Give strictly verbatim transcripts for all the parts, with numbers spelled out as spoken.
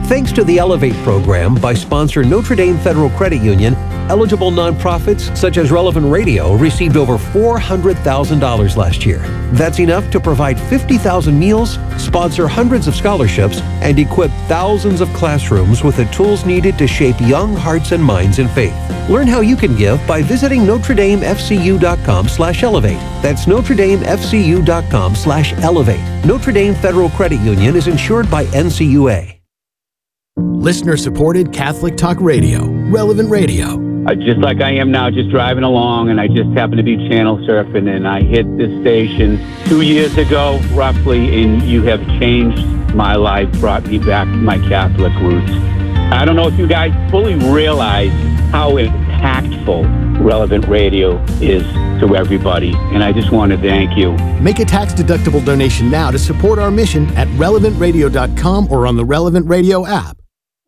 Thanks to the Elevate program by sponsor Notre Dame Federal Credit Union, eligible nonprofits such as Relevant Radio received over four hundred thousand dollars last year. That's enough to provide fifty thousand meals, sponsor hundreds of scholarships, and equip thousands of classrooms with the tools needed to shape young hearts and minds in faith. Learn how you can give by visiting NotreDameFCU.com slash elevate. That's NotreDameFCU.com slash elevate. Notre Dame Federal Credit Union is insured by N C U A. Listener-supported Catholic Talk Radio, Relevant Radio. Uh, just like I am now, just driving along, and I just happened to be channel surfing, and I hit this station two years ago, roughly, and you have changed my life, brought me back to my Catholic roots. I don't know if you guys fully realize how impactful Relevant Radio is to everybody, and I just want to thank you. Make a tax-deductible donation now to support our mission at relevant radio dot com or on the Relevant Radio app.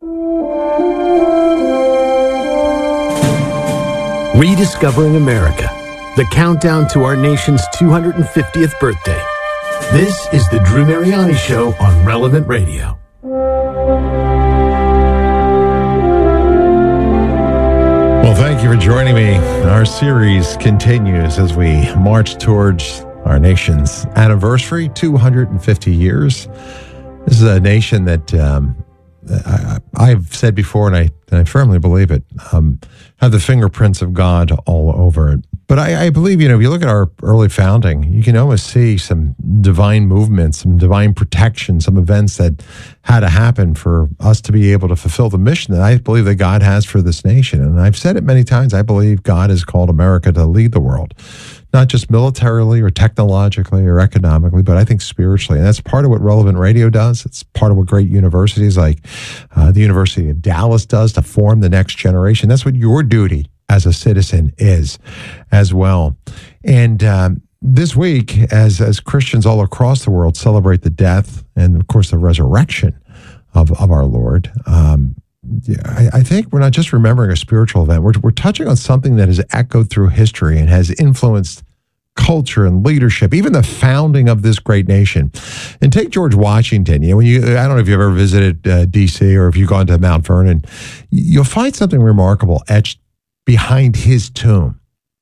Rediscovering America, the countdown to our nation's two hundred fiftieth birthday. This is the Drew Mariani Show on Relevant Radio. Well, thank you for joining me. Our series continues as we march towards our nation's anniversary, two hundred fifty years. This is a nation that um, I, I've said before, and I, and I firmly believe it, um, have the fingerprints of God all over it. But I, I believe, you know, if you look at our early founding, you can almost see some divine movements, some divine protection, some events that had to happen for us to be able to fulfill the mission that I believe that God has for this nation. And I've said it many times, I believe God has called America to lead the world, not just militarily or technologically or economically, but I think spiritually. And that's part of what Relevant Radio does. It's part of what great universities like uh, the University of Dallas does to form the next generation. That's what your duty as a citizen is as well. And um, this week, as as Christians all across the world celebrate the death and, of course, the resurrection of, of our Lord, um, I, I think we're not just remembering a spiritual event. We're, we're touching on something that has echoed through history and has influenced culture and leadership, even the founding of this great nation. And take George Washington. You know, when you, I don't know if you've ever visited uh, D C or if you've gone to Mount Vernon, you'll find something remarkable etched behind his tomb.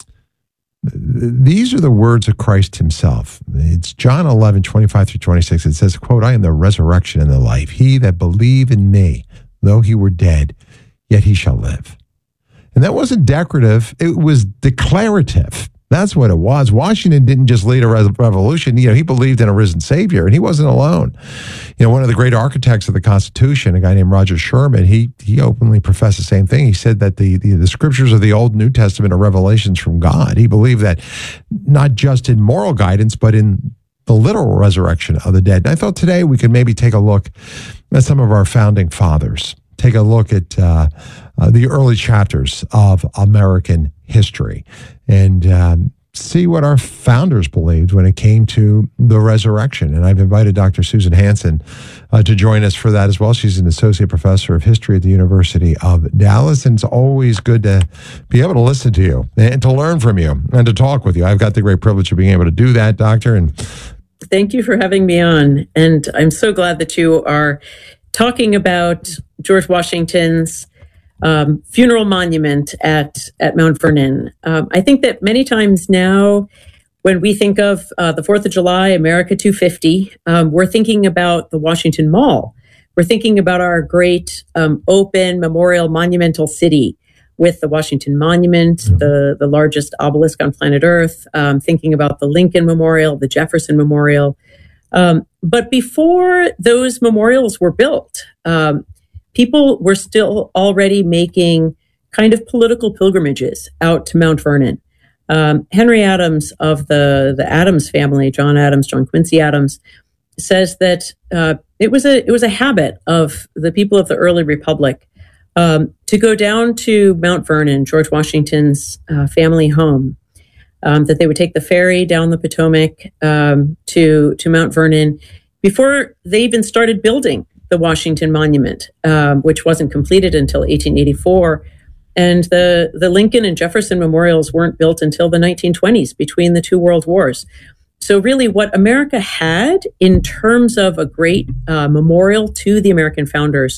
These are the words of Christ himself. It's John eleven, twenty-five through twenty-six. It says, quote, "I am the resurrection and the life. He that believe in me, though he were dead, yet he shall live." And that wasn't decorative. It was declarative. That's what it was. Washington didn't just lead a revolution. You know, he believed in a risen Savior, and he wasn't alone. You know, one of the great architects of the Constitution, a guy named Roger Sherman, he he openly professed the same thing. He said that the, the, the scriptures of the Old and New Testament are revelations from God. He believed that not just in moral guidance, but in the literal resurrection of the dead. And I thought today we could maybe take a look at some of our founding fathers, take a look at uh, uh, the early chapters of American history, and um, see what our founders believed when it came to the resurrection. And I've invited Doctor Susan Hansen uh, to join us for that as well. She's an associate professor of history at the University of Dallas, and it's always good to be able to listen to you and to learn from you and to talk with you. I've got the great privilege of being able to do that, Doctor. And thank you for having me on. And I'm so glad that you are talking about George Washington's um, funeral monument at, at Mount Vernon. Um, I think that many times now, when we think of uh, the fourth of July, America two fifty, um, we're thinking about the Washington Mall. We're thinking about our great um, open memorial monumental city with the Washington Monument, mm-hmm. the, the largest obelisk on planet Earth, um, thinking about the Lincoln Memorial, the Jefferson Memorial. Um, but before those memorials were built, um, people were still already making kind of political pilgrimages out to Mount Vernon. Um, Henry Adams of the, the Adams family, John Adams, John Quincy Adams, says that uh, it was a it was a habit of the people of the early republic um, to go down to Mount Vernon, George Washington's uh, family home. Um, that they would take the ferry down the Potomac um, to to Mount Vernon before they even started building the Washington Monument, um, which wasn't completed until eighteen eighty-four. And the, the Lincoln and Jefferson memorials weren't built until the nineteen twenties, between the two world wars. So really what America had in terms of a great uh, memorial to the American founders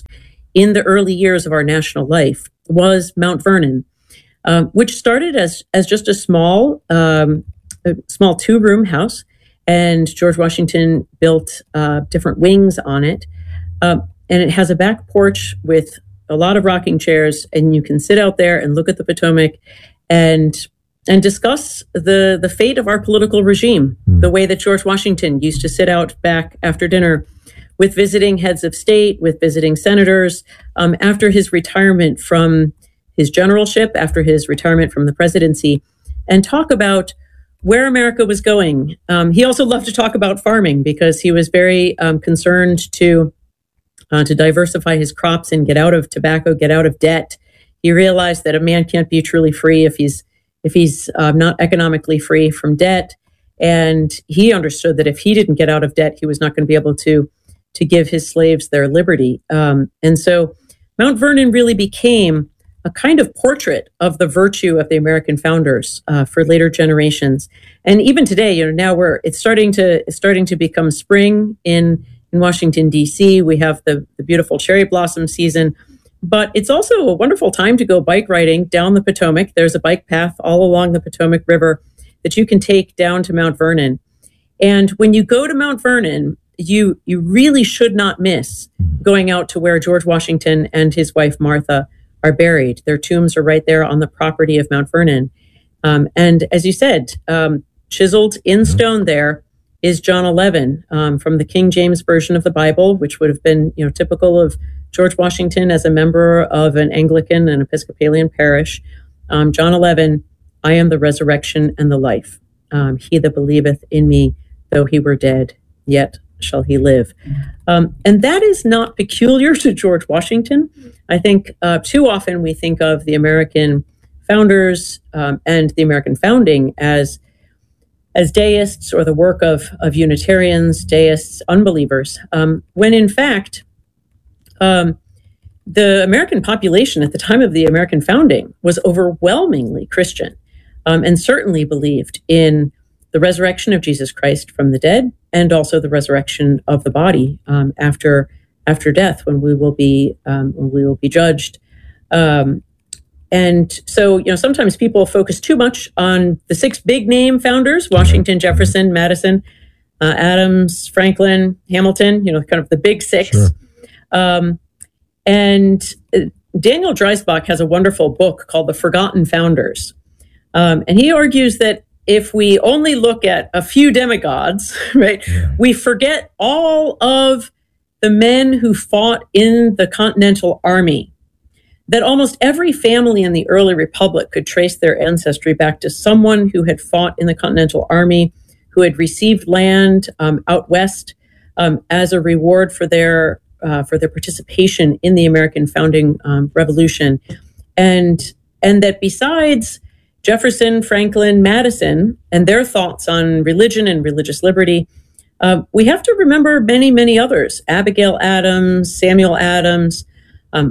in the early years of our national life was Mount Vernon, um, which started as as just a small um, a small two room house, and George Washington built uh, different wings on it, uh, and it has a back porch with a lot of rocking chairs, and you can sit out there and look at the Potomac, and and discuss the the fate of our political regime, mm. the way that George Washington used to sit out back after dinner with visiting heads of state, with visiting senators, um, after his retirement from his generalship, after his retirement from the presidency, and talk about where America was going. Um, he also loved to talk about farming because he was very um, concerned to uh, to diversify his crops and get out of tobacco, get out of debt. He realized that a man can't be truly free if he's if he's uh, not economically free from debt, and he understood that if he didn't get out of debt, he was not going to be able to to give his slaves their liberty. Um, and so Mount Vernon really became a kind of portrait of the virtue of the American founders uh, for later generations. And even today, you know, now we're it's starting to it's starting to become spring in in Washington, D C. We have the, the beautiful cherry blossom season, but it's also a wonderful time to go bike riding down the Potomac. There's a bike path all along the Potomac River that you can take down to Mount Vernon. And when you go to Mount Vernon, you you really should not miss going out to where George Washington and his wife Martha are buried. Their tombs are right there on the property of Mount Vernon. Um, and as you said, um, chiseled in stone there is John eleven um, from the King James Version of the Bible, which would have been, you know, typical of George Washington as a member of an Anglican and Episcopalian parish. Um, John eleven, I am the resurrection and the life. Um, he that believeth in me, though he were dead, yet shall he live. Um, and that is not peculiar to George Washington. I think uh, too often we think of the American founders um, and the American founding as as deists or the work of, of Unitarians, deists, unbelievers, um, when in fact, um, the American population at the time of the American founding was overwhelmingly Christian um, and certainly believed in the resurrection of Jesus Christ from the dead, and also the resurrection of the body um, after after death, when we will be um, when we will be judged. Um, and so, you know, sometimes people focus too much on the six big name founders: Washington, Jefferson, Madison, uh, Adams, Franklin, Hamilton. You know, kind of the big six. Sure. Um, and Daniel Dreisbach has a wonderful book called "The Forgotten Founders," um, and he argues that if we only look at a few demigods, right, yeah. we forget all of the men who fought in the Continental Army, that almost every family in the early Republic could trace their ancestry back to someone who had fought in the Continental Army, who had received land um, out west um, as a reward for their uh, for their participation in the American founding um, revolution. And, and that besides Jefferson, Franklin, Madison, and their thoughts on religion and religious liberty, uh, we have to remember many, many others. Abigail Adams, Samuel Adams, um,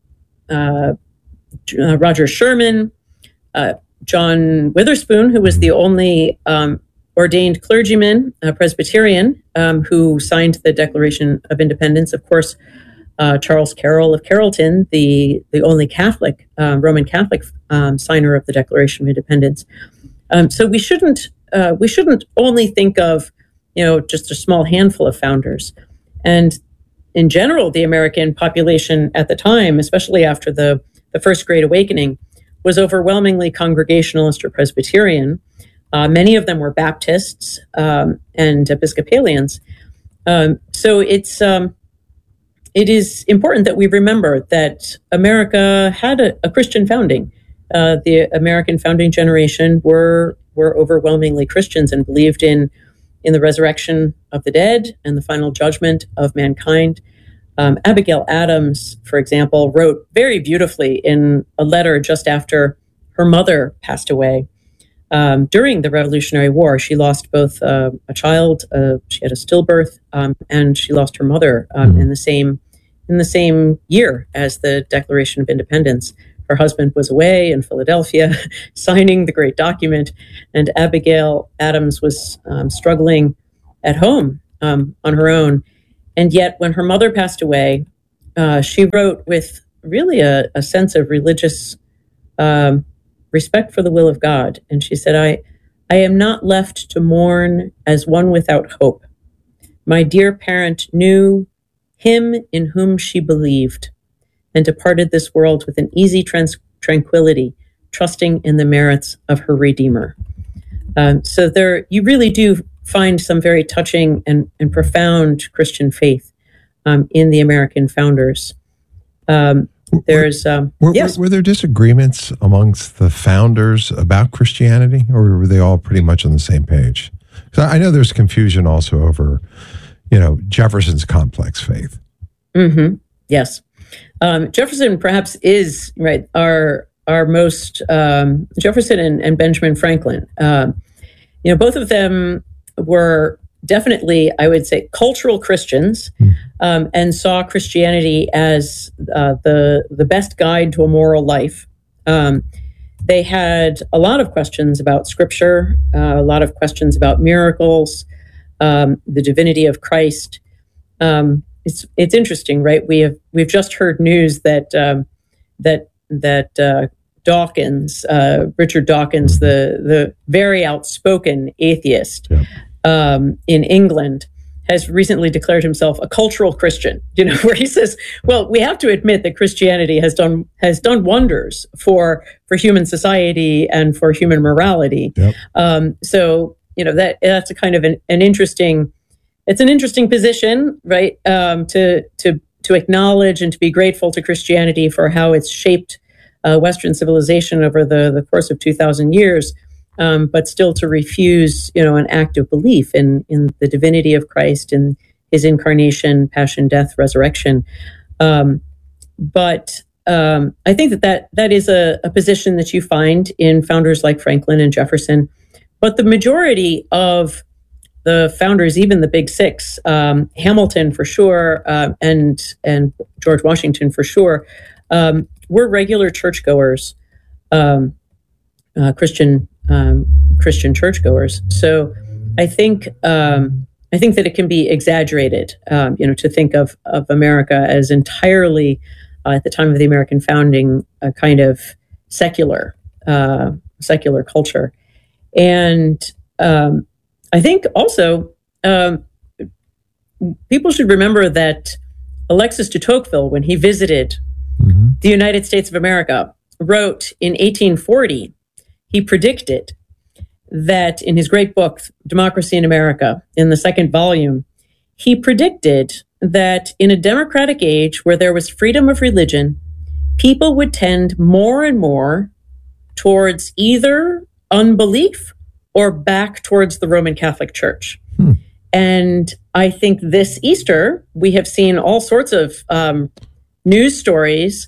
uh, uh, Roger Sherman, uh, John Witherspoon, who was the only um, ordained clergyman, a Presbyterian, um, who signed the Declaration of Independence. Of course, Uh, Charles Carroll of Carrollton, the the only Catholic, uh, Roman Catholic um, signer of the Declaration of Independence. Um, so we shouldn't uh, we shouldn't only think of, you know, just a small handful of founders. And in general, the American population at the time, especially after the the First Great Awakening, was overwhelmingly Congregationalist or Presbyterian. Uh, many of them were Baptists um, and Episcopalians. Um, so it's um, It is important that we remember that America had a, a Christian founding. Uh, the American founding generation were were overwhelmingly Christians and believed in in the resurrection of the dead and the final judgment of mankind. Um, Abigail Adams, for example, wrote very beautifully in a letter just after her mother passed away. Um, during the Revolutionary War, she lost both uh, a child, uh, she had a stillbirth, um, and she lost her mother um, in the same in the same year as the Declaration of Independence. Her husband was away in Philadelphia signing the great document, and Abigail Adams was um, struggling at home um, on her own. And yet, when her mother passed away, uh, she wrote with really a, a sense of religious um, respect for the will of God. And she said, I, I am not left to mourn as one without hope. My dear parent knew him in whom she believed and departed this world with an easy trans- tranquility, trusting in the merits of her Redeemer. Um, so there, you really do find some very touching and, and profound Christian faith um, in the American founders. Um, there's um, were, yes. were, were there disagreements amongst the founders about Christianity, or were they all pretty much on the same page? Because I know there's confusion also over, you know, Jefferson's complex faith. Mm-hmm. Yes, um, Jefferson perhaps is right. Our our most um, Jefferson and, and Benjamin Franklin. Um, you know, both of them were definitely, I would say, cultural Christians, mm. um, and saw Christianity as uh, the the best guide to a moral life. Um, they had a lot of questions about Scripture, uh, a lot of questions about miracles, um, the divinity of Christ. Um, it's it's interesting, right? We have we've just heard news that um, that that uh, Dawkins, uh, Richard Dawkins, the the very outspoken atheist. Yeah. Um, in England, has recently declared himself a cultural Christian. You know, where he says, "Well, we have to admit that Christianity has done has done wonders for for human society and for human morality." Yep. Um, so, you know, that that's a kind of an, an interesting. It's an interesting position, right? Um, to to to acknowledge and to be grateful to Christianity for how it's shaped uh, Western civilization over the the course of two thousand years. Um, but still to refuse, you know, an act of belief in in the divinity of Christ and his incarnation, passion, death, resurrection. Um, but um, I think that that, that is a, a position that you find in founders like Franklin and Jefferson. But the majority of the founders, even the Big Six, um, Hamilton for sure, uh, and and George Washington for sure, um, were regular churchgoers, um, uh, Christian. Um, Christian churchgoers. So I think um, I think that it can be exaggerated, um, you know, to think of of America as entirely uh, at the time of the American founding a kind of secular uh, secular culture. And um, I think also um, people should remember that Alexis de Tocqueville, when he visited mm-hmm. the United States of America, wrote in eighteen forty. He predicted that in his great book, Democracy in America, in the second volume, he predicted that in a democratic age where there was freedom of religion, people would tend more and more towards either unbelief or back towards the Roman Catholic Church. Hmm. And I think this Easter, we have seen all sorts of um, news stories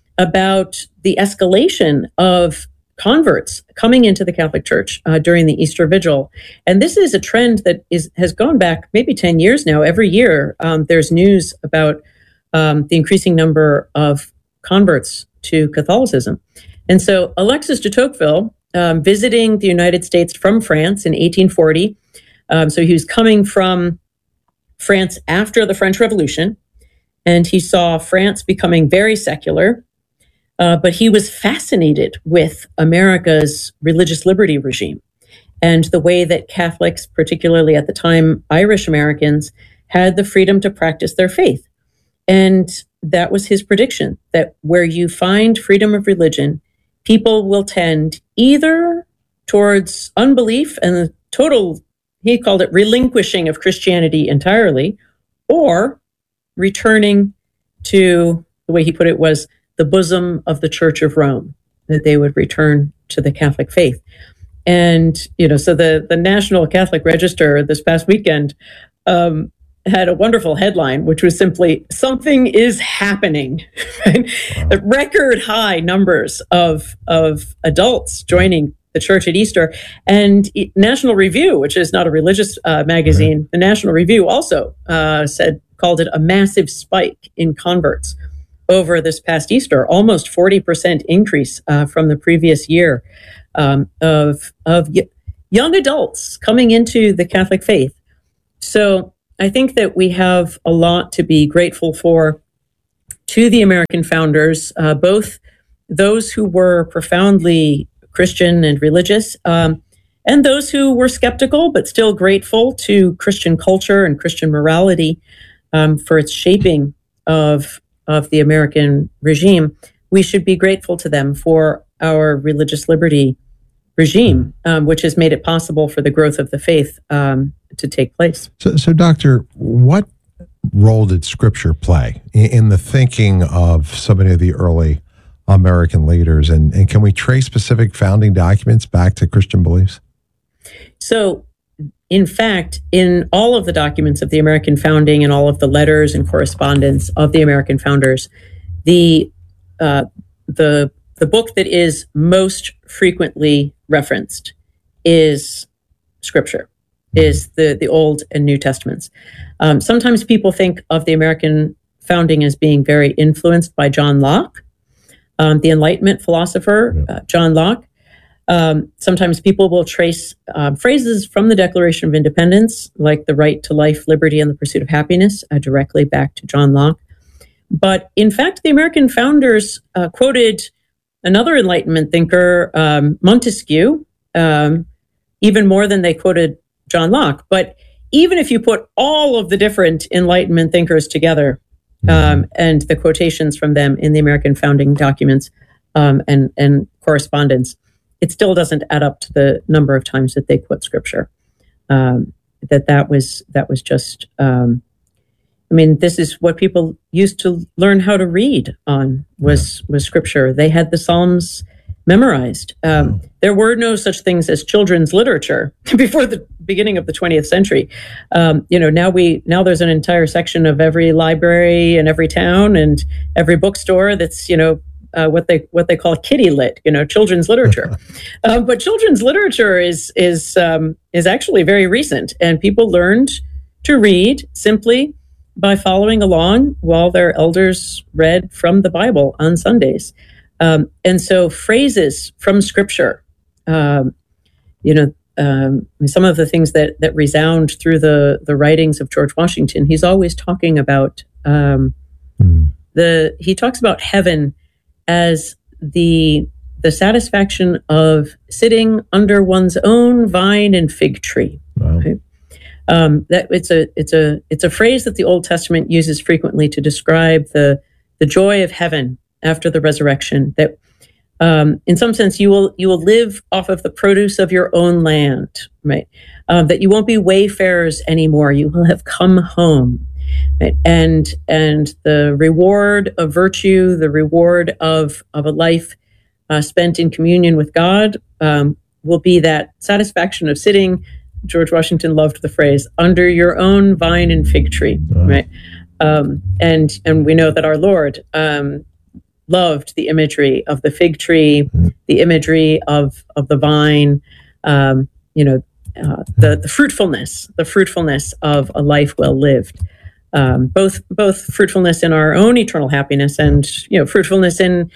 about the escalation of converts coming into the Catholic Church uh, during the Easter Vigil. And this is a trend that is has gone back maybe ten years now. Every year, um, there's news about um, the increasing number of converts to Catholicism. And so Alexis de Tocqueville, um, visiting the United States from France in eighteen forty, um, so he was coming from France after the French Revolution, and he saw France becoming very secular. Uh, but he was fascinated with America's religious liberty regime and the way that Catholics, particularly at the time Irish Americans, had the freedom to practice their faith. And that was his prediction, that where you find freedom of religion, people will tend either towards unbelief and the total, he called it relinquishing of Christianity entirely, or returning to, the way he put it was, the bosom of the Church of Rome, that they would return to the Catholic faith. And, you know, so the, the National Catholic Register this past weekend um, had a wonderful headline, which was simply, something is happening. Right? Wow. Record high numbers of, of adults joining the church at Easter. And National Review, which is not a religious uh, magazine, right. The National Review also uh, said, called it a massive spike in converts over this past Easter, almost forty percent increase uh, from the previous year um, of, of y- young adults coming into the Catholic faith. So I think that we have a lot to be grateful for to the American founders, uh, both those who were profoundly Christian and religious, um, and those who were skeptical but still grateful to Christian culture and Christian morality um, for its shaping of, of the American regime. We should be grateful to them for our religious liberty regime, um, which has made it possible for the growth of the faith um, to take place. So, so, Doctor, what role did Scripture play in, in the thinking of so many of the early American leaders? And, and can we trace specific founding documents back to Christian beliefs? So, in fact, in all of the documents of the American founding and all of the letters and correspondence of the American founders, the uh, the the book that is most frequently referenced is Scripture, is the the Old and New Testaments. Um, sometimes people think of the American founding as being very influenced by John Locke, um, the Enlightenment philosopher, uh, John Locke. Um, sometimes people will trace uh, phrases from the Declaration of Independence, like the right to life, liberty, and the pursuit of happiness, uh, directly back to John Locke. But in fact, the American founders uh, quoted another Enlightenment thinker, um, Montesquieu, um, even more than they quoted John Locke. But even if you put all of the different Enlightenment thinkers together um, and the quotations from them in the American founding documents um, and, and correspondence, it still doesn't add up to the number of times that they quote Scripture. Um, that that was that was just. Um, I mean, this is what people used to learn how to read on was was Scripture. They had the Psalms memorized. Um, there were no such things as children's literature before the beginning of the twentieth century. Um, you know, now we now there's an entire section of every library in every town and every bookstore that's you know. Uh, what they what they call kiddie lit, you know, children's literature, uh, but children's literature is is um, is actually very recent, and people learned to read simply by following along while their elders read from the Bible on Sundays, um, and so phrases from Scripture, um, you know, um, some of the things that that resound through the the writings of George Washington. He's always talking about um, mm. the he talks about heaven as the the satisfaction of sitting under one's own vine and fig tree. Wow. Right? Um, that it's a it's a it's a phrase that the Old Testament uses frequently to describe the the joy of heaven after the resurrection. That um, in some sense you will you will live off of the produce of your own land, right? Um, that you won't be wayfarers anymore. You will have come home. Right? And and the reward of virtue, the reward of of a life uh, spent in communion with God, um, will be that satisfaction of sitting. George Washington loved the phrase "under your own vine and fig tree," wow. Right? Um, and and we know that our Lord um, loved the imagery of the fig tree, mm-hmm. the imagery of of the vine. Um, you know, uh, the the fruitfulness, the fruitfulness of a life well lived. Um, both both fruitfulness in our own eternal happiness and you know fruitfulness in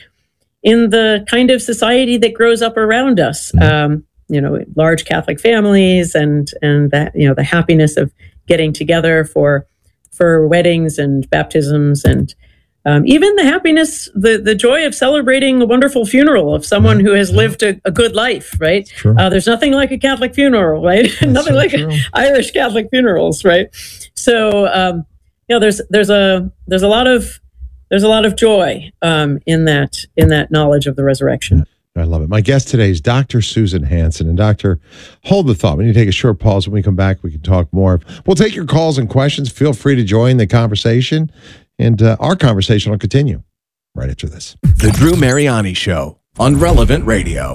in the kind of society that grows up around us. Um, you know, large Catholic families and and that you know the happiness of getting together for for weddings and baptisms and um, even the happiness, the the joy of celebrating a wonderful funeral of someone who has lived a, a good life. Right? Uh, there's nothing like a Catholic funeral, right? nothing so like a, Irish Catholic funerals, right? So. Um, You know, there's there's a there's a lot of there's a lot of joy um, in that in that knowledge of the resurrection. I love it. My guest today is Doctor Susan Hansen. And Doctor, hold the thought. We need to take a short pause. When we come back, we can talk more. We'll take your calls and questions. Feel free to join the conversation, and uh, our conversation will continue right after this. The Drew Mariani Show on Relevant Radio.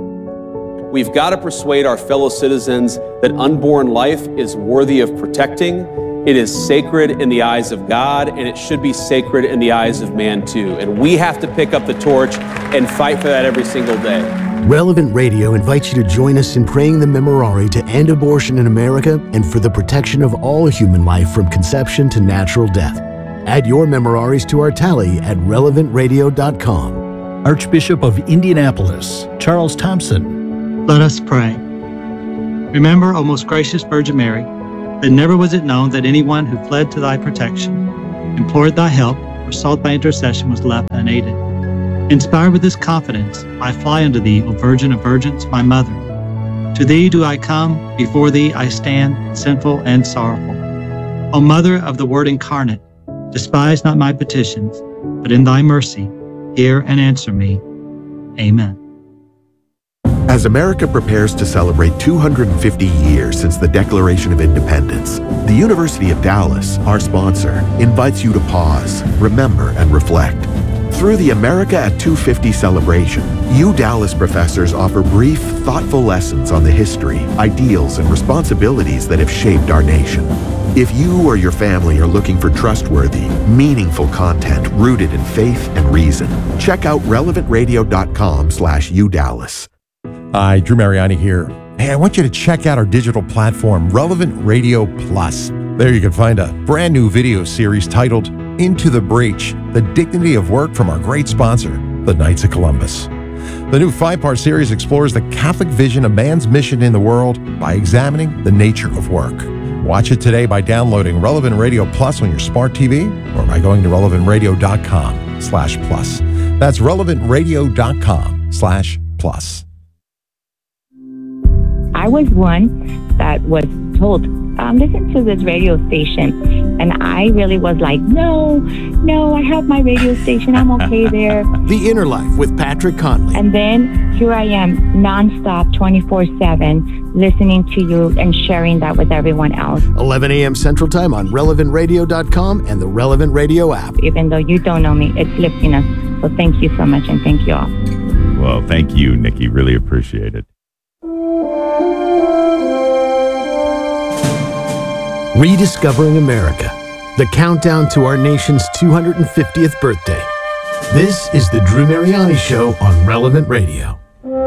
We've got to persuade our fellow citizens that unborn life is worthy of protecting. It is sacred in the eyes of God, and it should be sacred in the eyes of man too. And we have to pick up the torch and fight for that every single day. Relevant Radio invites you to join us in praying the Memorare to end abortion in America and for the protection of all human life from conception to natural death. Add your Memoraries to our tally at relevant radio dot com. Archbishop of Indianapolis, Charles Thompson. Let us pray. Remember, O most gracious Virgin Mary, that never was it known that anyone who fled to thy protection, implored thy help, where sought by intercession was left unaided. Inspired with this confidence, I fly unto thee, O Virgin of Virgins, my mother. To thee do I come, before thee I stand, sinful and sorrowful. O Mother of the Word incarnate, despise not my petitions, but in thy mercy, hear and answer me. Amen. As America prepares to celebrate two hundred fifty years since the Declaration of Independence, the University of Dallas, our sponsor, invites you to pause, remember, and reflect. Through the America at two fifty celebration, U Dallas professors offer brief, thoughtful lessons on the history, ideals, and responsibilities that have shaped our nation. If you or your family are looking for trustworthy, meaningful content rooted in faith and reason, check out relevant radio dot com slash U Dallas. Hi, Drew Mariani here. Hey, I want you to check out our digital platform, Relevant Radio Plus. There you can find a brand new video series titled Into the Breach, The Dignity of Work from our great sponsor, the Knights of Columbus. The new five-part series explores the Catholic vision of man's mission in the world by examining the nature of work. Watch it today by downloading Relevant Radio Plus on your smart T V or by going to relevant radio dot com slash plus. That's relevant radio dot com slash plus. I was one that was told, um, listen to this radio station. And I really was like, no, no, I have my radio station. I'm okay there. The Inner Life with Patrick Conley. And then here I am, nonstop, twenty-four seven, listening to you and sharing that with everyone else. eleven a.m. Central Time on relevant radio dot com and the Relevant Radio app. Even though you don't know me, it's lifting us. So thank you so much, and thank you all. Well, thank you, Nikki. Really appreciate it. Rediscovering America, the countdown to our nation's two hundred fiftieth birthday. This is the Drew Mariani Show on Relevant Radio.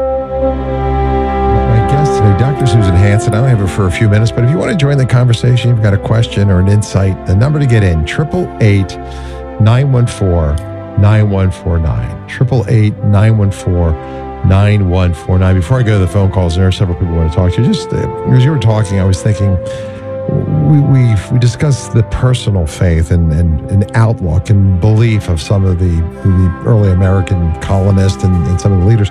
My guest today, Doctor Susan Hansen. I only have her for a few minutes, but if you want to join the conversation, you've got a question or an insight, the number to get in, eight eight eight, nine one four, nine one four nine. eight eight eight, nine one four, nine one four nine. Before I go to the phone calls, there are several people I want to talk to. Just uh, as you were talking, I was thinking, We we we discussed the personal faith and, and, and outlook and belief of some of the, the early American colonists and, and some of the leaders.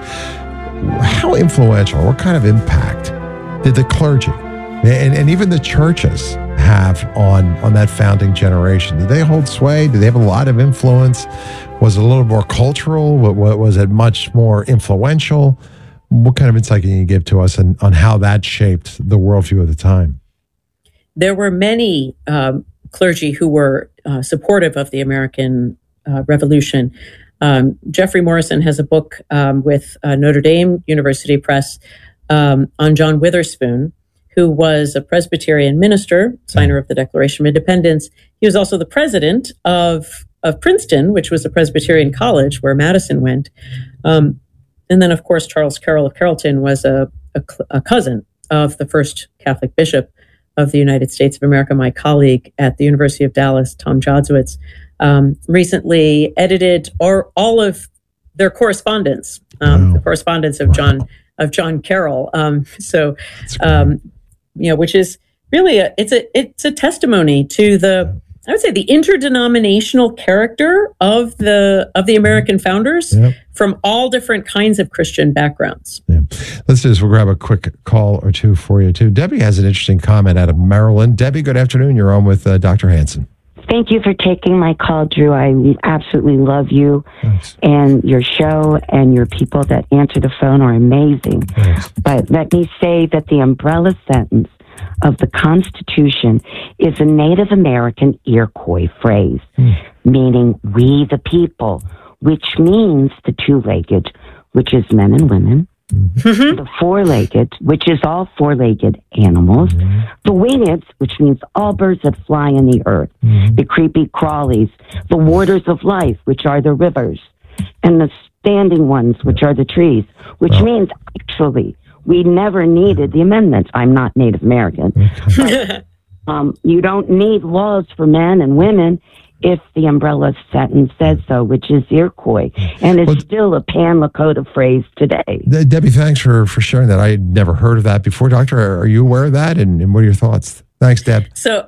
How influential, what kind of impact did the clergy and, and even the churches have on, on that founding generation? Did they hold sway? Did they have a lot of influence? Was it a little more cultural? What, was it much more influential? What kind of insight can you give to us on, on how that shaped the worldview of the time? There were many um, clergy who were uh, supportive of the American uh, Revolution. Um, Jeffrey Morrison has a book um, with uh, Notre Dame University Press um, on John Witherspoon, who was a Presbyterian minister, signer of the Declaration of Independence. He was also the president of, of Princeton, which was a Presbyterian college where Madison went. Um, and then, of course, Charles Carroll of Carrollton was a, a, a cousin of the first Catholic bishop of the United States of America. My colleague at the University of Dallas, Tom Jodzowitz, um, recently edited or all of their correspondence, um, wow. the correspondence of wow. John of John Carroll. Um, so, um, you know, which is really a it's a it's a testimony to the I would say the interdenominational character of the of the American founders yep. from all different kinds of Christian backgrounds. Yeah. Let's do this. We'll grab a quick call or two for you, too. Debbie has an interesting comment out of Maryland. Debbie, good afternoon. You're on with uh, Doctor Hansen. Thank you for taking my call, Drew. I absolutely love you. Thanks. And your show and your people that answer the phone are amazing. Thanks. But let me say that the umbrella sentence of the Constitution is a Native American Iroquois phrase, mm. meaning we the people, which means the two-legged, which is men and women, mm-hmm. the four-legged, which is all four-legged animals, mm-hmm. the winged, which means all birds that fly in the earth, mm-hmm. the creepy crawlies, the waters of life, which are the rivers, and the standing ones, which are the trees, which oh. means actually we never needed the amendments. I'm not Native American. But, um, you don't need laws for men and women if the umbrella sentence says so, which is Iroquois. And it's well, still a Pan Lakota phrase today. Debbie, thanks for, for sharing that. I had never heard of that before. Doctor, are you aware of that? And, and what are your thoughts? Thanks, Deb. So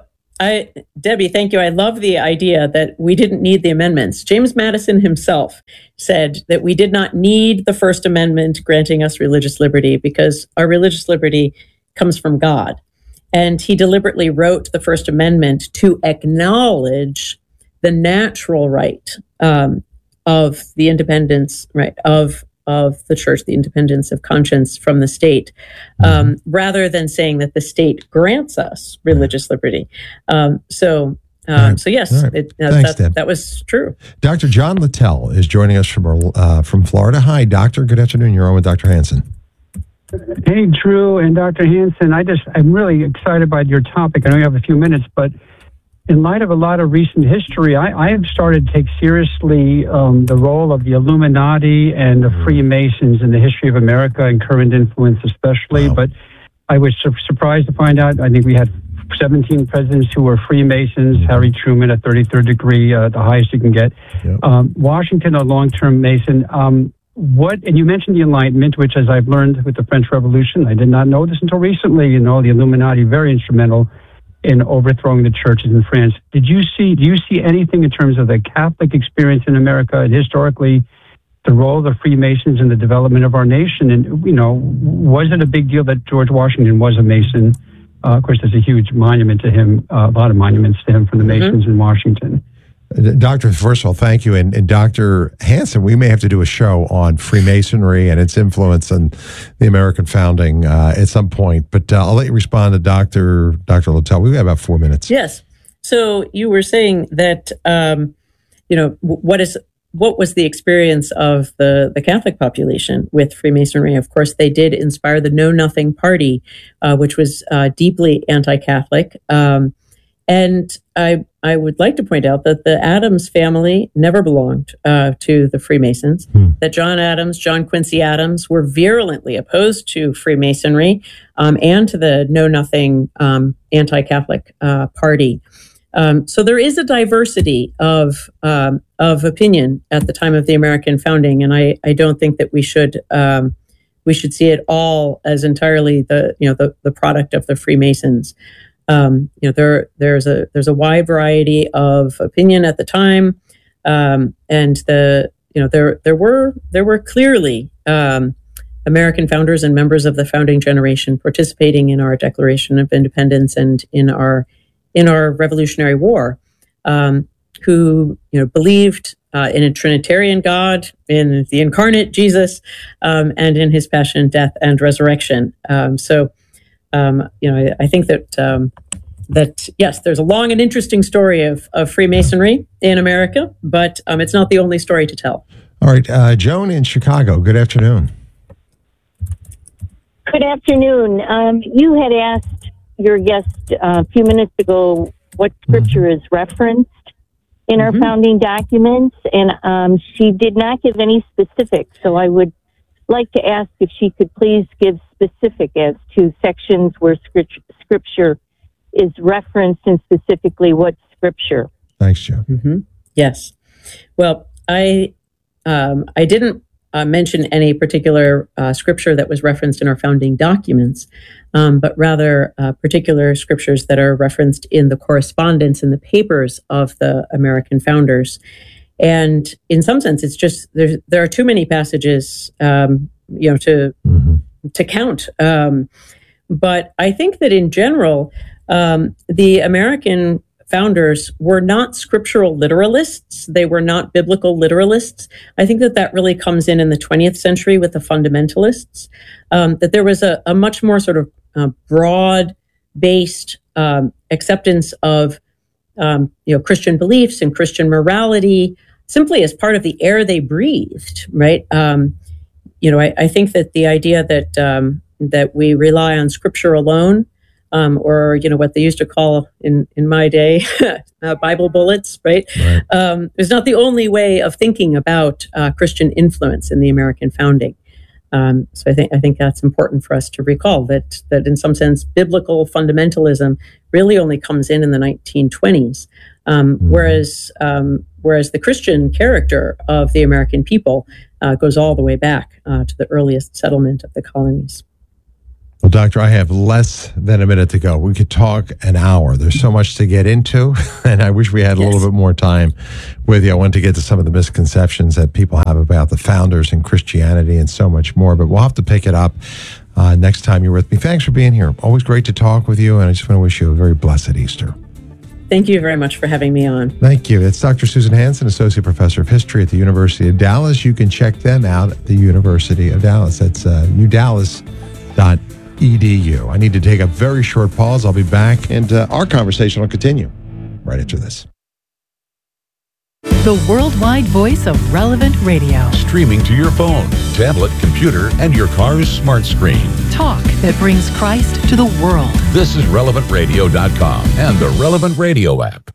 I, Debbie, thank you. I love the idea that we didn't need the amendments. James Madison himself said that we did not need the First Amendment granting us religious liberty because our religious liberty comes from God. And he deliberately wrote the First Amendment to acknowledge the natural right um, of the independence, right, of of the church, the independence of conscience from the state, um, rather than saying that the state grants us religious liberty. Um, so, um, right. so yes, right. it, uh, Thanks, that, Deb. that was true. Doctor John Littell is joining us from uh, from Florida. Hi, Doctor. Good afternoon. You're on with Doctor Hanson. Hey, Drew and Doctor Hanson. I just, I'm really excited by your topic. I know you have a few minutes, but in light of a lot of recent history, I, I have started to take seriously um, the role of the Illuminati and the Freemasons in the history of America and current influence especially. Wow. But I was su- surprised to find out, I think we had seventeen presidents who were Freemasons, mm-hmm. Harry Truman at thirty-third degree, uh, the highest you can get. Yep. Um, Washington, a long-term Mason. Um, what, and you mentioned the Enlightenment, which as I've learned with the French Revolution, I did not know this until recently, you know, the Illuminati, very instrumental in overthrowing the churches in France. Did you see, do you see anything in terms of the Catholic experience in America and historically the role of the Freemasons in the development of our nation? And, you know, was it a big deal that George Washington was a Mason? Uh, of course, there's a huge monument to him, uh, a lot of monuments to him from the Masons mm-hmm. in Washington. Doctor, first of all, thank you. And, and Doctor Hanson, we may have to do a show on Freemasonry and its influence on the American founding uh, at some point. But uh, I'll let you respond to Doctor Doctor Littell. We've got about four minutes. Yes. So you were saying that, um, you know, what is what was the experience of the, the Catholic population with Freemasonry? Of course, they did inspire the Know Nothing Party, uh, which was uh, deeply anti-Catholic. Um, and I I would like to point out that the Adams family never belonged uh, to the Freemasons, hmm. that John Adams, John Quincy Adams were virulently opposed to Freemasonry um, and to the Know Nothing um, anti-Catholic uh, party. Um, so there is a diversity of um, of opinion at the time of the American founding, and I, I don't think that we should um, we should see it all as entirely the you know the, the product of the Freemasons. Um, you know, there there's a there's a wide variety of opinion at the time, um, and the you know there there were there were clearly um, American founders and members of the founding generation participating in our Declaration of Independence and in our in our Revolutionary War, um, who you know believed uh, in a Trinitarian God, in the incarnate Jesus, um, and in His passion, death, and resurrection. Um, so. Um, you know, I, I think that um, that yes, there's a long and interesting story of, of Freemasonry in America, but um, it's not the only story to tell. All right, uh, Joan in Chicago. Good afternoon. Good afternoon. Um, you had asked your guest uh, a few minutes ago what scripture mm-hmm. is referenced in mm-hmm. our founding documents, and um, she did not give any specifics. So I would like to ask if she could please give specific as to sections where scripture, scripture is referenced and specifically what scripture. Thanks, Joe. Mm-hmm. Yes. Well, I um, I didn't uh, mention any particular uh, scripture that was referenced in our founding documents, um, but rather uh, particular scriptures that are referenced in the correspondence in the papers of the American founders. And in some sense, it's just there. There are too many passages, um, you know, to mm-hmm. to count. Um, but I think that in general, um, the American founders were not scriptural literalists. They were not biblical literalists. I think that that really comes in in the twentieth century with the fundamentalists. Um, that there was a, a much more sort of uh, broad-based um, acceptance of Um, you know, Christian beliefs and Christian morality, simply as part of the air they breathed, right? Um, you know, I, I think that the idea that um, that we rely on Scripture alone, um, or you know, what they used to call in in my day, uh, Bible bullets, right, right. Um, is not the only way of thinking about uh, Christian influence in the American founding. Um, so I think I think that's important for us to recall that that in some sense biblical fundamentalism really only comes in in the nineteen twenties, um, mm-hmm. whereas um, whereas the Christian character of the American people uh, goes all the way back uh, to the earliest settlement of the colonies. Well, Doctor, I have less than a minute to go. We could talk an hour. There's so much to get into, and I wish we had a yes. little bit more time with you. I want to get to some of the misconceptions that people have about the founders and Christianity and so much more, but we'll have to pick it up uh, next time you're with me. Thanks for being here. Always great to talk with you, and I just want to wish you a very blessed Easter. Thank you very much for having me on. Thank you. It's Doctor Susan Hansen, Associate Professor of History at the University of Dallas. You can check them out at the University of Dallas. That's uh, u dallas dot e d u. I need to take a very short pause. I'll be back, and uh, our conversation will continue right after this. The worldwide voice of Relevant Radio. Streaming to your phone, tablet, computer, and your car's smart screen. Talk that brings Christ to the world. This is relevant radio dot com and the Relevant Radio app.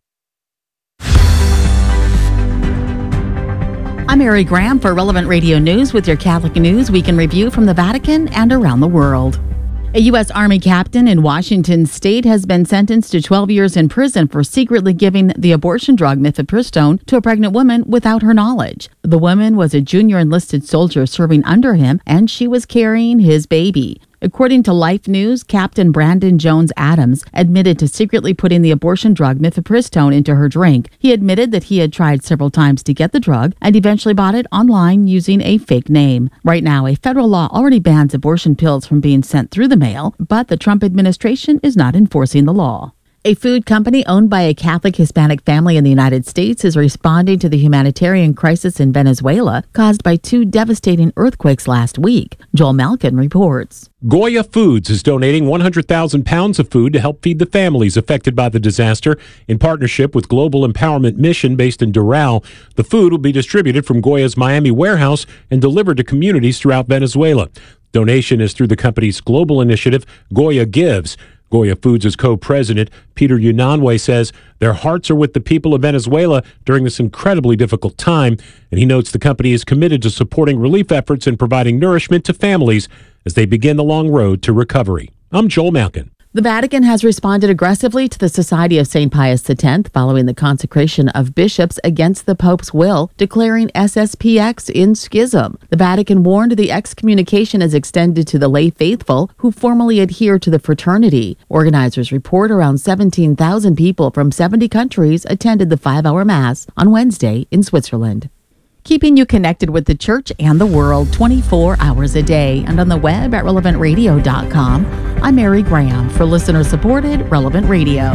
I'm Mary Graham for Relevant Radio News with your Catholic News Week in Review from the Vatican and around the world. A U S Army captain in Washington state has been sentenced to twelve years in prison for secretly giving the abortion drug mifepristone to a pregnant woman without her knowledge. The woman was a junior enlisted soldier serving under him, and she was carrying his baby. According to Life News, Captain Brandon Jones Adams admitted to secretly putting the abortion drug mifepristone into her drink. He admitted that he had tried several times to get the drug and eventually bought it online using a fake name. Right now, a federal law already bans abortion pills from being sent through the mail, but the Trump administration is not enforcing the law. A food company owned by a Catholic Hispanic family in the United States is responding to the humanitarian crisis in Venezuela caused by two devastating earthquakes last week. Joel Malkin reports. Goya Foods is donating one hundred thousand pounds of food to help feed the families affected by the disaster. In partnership with Global Empowerment Mission based in Doral, the food will be distributed from Goya's Miami warehouse and delivered to communities throughout Venezuela. Donation is through the company's global initiative, Goya Gives. Goya Foods' co-president, Peter Unanue, says their hearts are with the people of Venezuela during this incredibly difficult time, and he notes the company is committed to supporting relief efforts and providing nourishment to families as they begin the long road to recovery. I'm Joel Malkin. The Vatican has responded aggressively to the Society of Saint Pius X following the consecration of bishops against the Pope's will, declaring S S P X in schism. The Vatican warned the excommunication is extended to the lay faithful who formally adhere to the fraternity. Organizers report around seventeen thousand people from seventy countries attended the five-hour Mass on Wednesday in Switzerland. Keeping you connected with the church and the world twenty-four hours a day and on the web at relevant radio dot com. I'm Mary Graham for listener-supported Relevant Radio.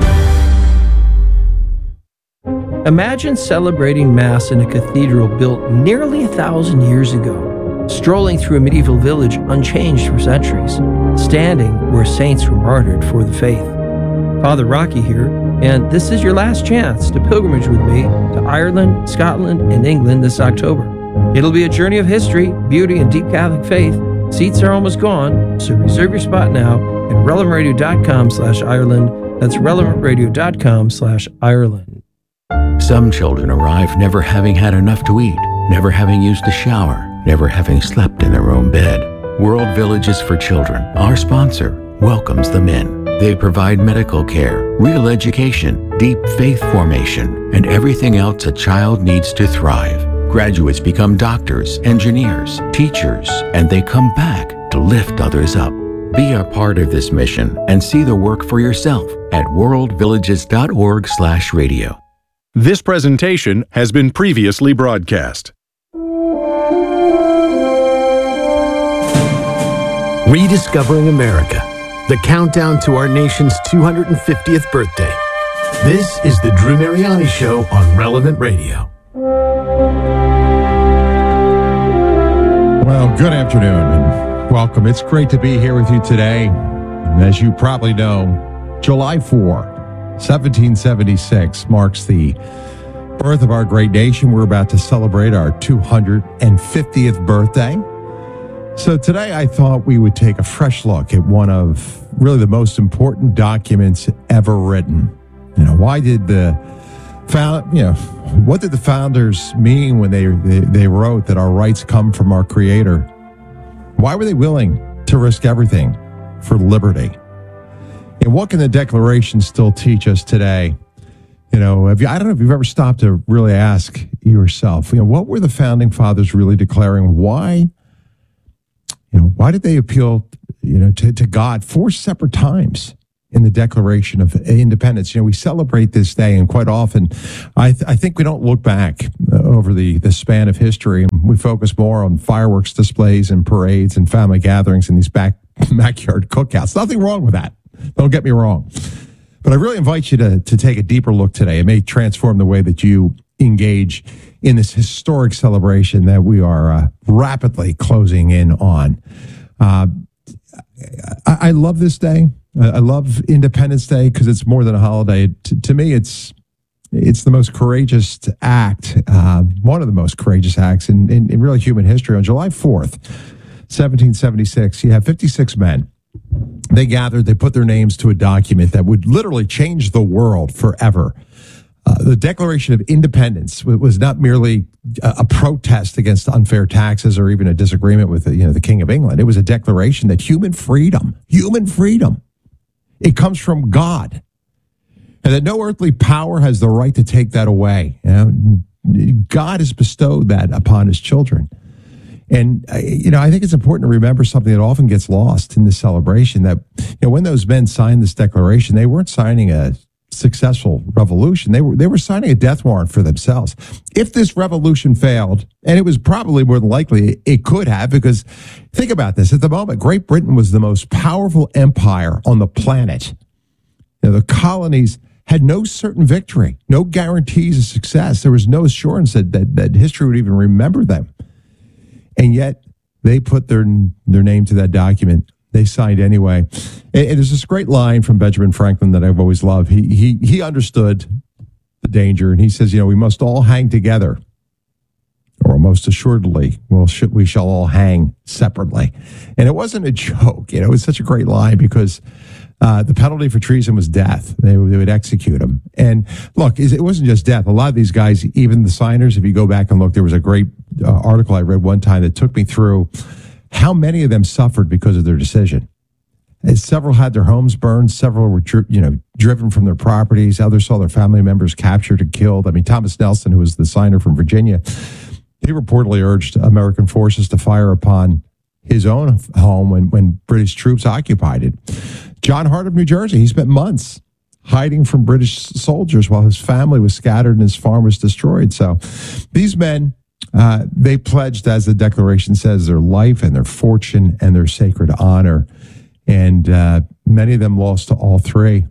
Imagine celebrating Mass in a cathedral built nearly a thousand years ago, strolling through a medieval village unchanged for centuries, standing where saints were martyred for the faith. Father Rocky here, and this is your last chance to pilgrimage with me to Ireland, Scotland, and England this October. It'll be a journey of history, beauty, and deep Catholic faith. Seats are almost gone, so reserve your spot now at relevant radio dot com slash Ireland. That's relevant radio dot com slash Ireland. Some children arrive never having had enough to eat, never having used a shower, never having slept in their own bed. World Villages for Children, our sponsor, welcomes them in. They provide medical care, real education, deep faith formation, and everything else a child needs to thrive. Graduates become doctors, engineers, teachers, and they come back to lift others up. Be a part of this mission and see the work for yourself at world villages dot org slash radio. This presentation has been previously broadcast. Rediscovering America. The countdown to our nation's two hundred fiftieth birthday. This is the Drew Mariani Show on Relevant Radio. Well, good afternoon and welcome. It's great to be here with you today. And as you probably know, July fourth, seventeen seventy-six marks the birth of our great nation. We're about to celebrate our two hundred fiftieth birthday. So today I thought we would take a fresh look at one of really the most important documents ever written. You know, why did the found, you know, what did the founders mean when they, they, they wrote that our rights come from our Creator? Why were they willing to risk everything for liberty? And what can the Declaration still teach us today? You know, have you, I don't know if you've ever stopped to really ask yourself, you know, what were the founding fathers really declaring? Why? You know, why did they appeal you know, to, to God four separate times in the Declaration of Independence. You know, we celebrate this day, and quite often, I, th- I think we don't look back uh, over the, the span of history. We focus more on fireworks displays and parades and family gatherings and these back backyard cookouts. Nothing wrong with that. Don't get me wrong. But I really invite you to, to take a deeper look today. It may transform the way that you engage in this historic celebration that we are uh, rapidly closing in on. Uh, I, I love this day. I love Independence Day because it's more than a holiday. To, to me, it's it's the most courageous act, uh, one of the most courageous acts in, in, in really human history. On July fourth, seventeen seventy-six, you have fifty-six men. They gathered, they put their names to a document that would literally change the world forever. Uh, the Declaration of Independence was not merely a, a protest against unfair taxes or even a disagreement with the, you know, the King of England. It was a declaration that human freedom, human freedom, it comes from God, and that no earthly power has the right to take that away. You know, God has bestowed that upon his children. And, you know, I think it's important to remember something that often gets lost in this celebration, that, you know, when those men signed this declaration, they weren't signing a successful revolution. They were they were signing a death warrant for themselves. If this revolution failed, and it was probably more than likely it could have, because think about this. At the moment, Great Britain was the most powerful empire on the planet. You know, the colonies had no certain victory, no guarantees of success. There was no assurance that, that, that history would even remember them. And yet they put their their name to that document. They signed anyway. And, and there's this great line from Benjamin Franklin that I've always loved. He he he understood the danger, and he says, you know, we must all hang together, or most assuredly, we'll sh- we shall all hang separately. And it wasn't a joke. You know, it was such a great line because uh, the penalty for treason was death. They, they would execute him. And look, it wasn't just death. A lot of these guys, even the signers, if you go back and look, there was a great uh, article I read one time that took me through how many of them suffered because of their decision. And several had their homes burned. Several were, you know, driven from their properties. Others saw their family members captured and killed. I mean, Thomas Nelson, who was the signer from Virginia, he reportedly urged American forces to fire upon his own home when, when British troops occupied it. John Hart of New Jersey, he spent months hiding from British soldiers while his family was scattered and his farm was destroyed. So these men, uh, they pledged, as the Declaration says, their life and their fortune and their sacred honor. And uh, many of them lost to all three.